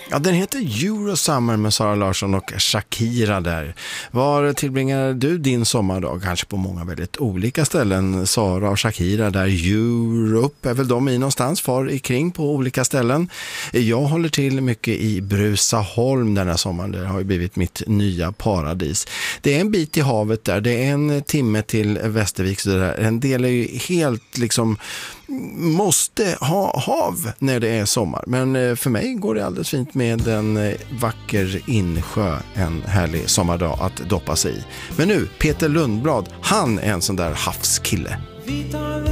Ja, den heter Eurosummer med Sara Larsson och Shakira där. Var tillbringar du din sommardag? Kanske på många väldigt olika ställen. Sara och Shakira där, Europe är väl de i någonstans, far i kring på olika ställen. Jag håller till mycket i Brusaholm den här sommaren. Det har ju blivit mitt nya paradis. Det är en bit i havet där. Det är en timme till Västervik. Så där. En del är ju helt liksom måste ha hav när det är sommar. Men för mig går det alldeles fint med en vacker insjö en härlig sommardag att doppa sig i. Men nu, Peter Lundblad, han är en sån där havskille.